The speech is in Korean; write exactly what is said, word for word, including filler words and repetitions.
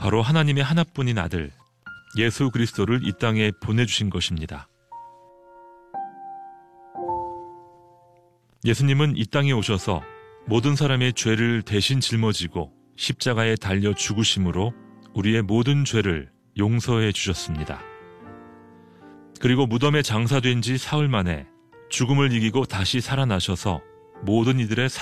바로 하나님의 하나뿐인 아들 예수 그리스도를 이 땅에 보내주신 것입니다. 예수님은 이 땅에 오셔서 모든 사람의 죄를 대신 짊어지고 십자가에 달려 죽으심으로 우리의 모든 죄를 용서해 주셨습니다. 그리고 무덤에 장사된 지 사흘 만에 죽음을 이기고 다시 살아나셔서 모든 이들의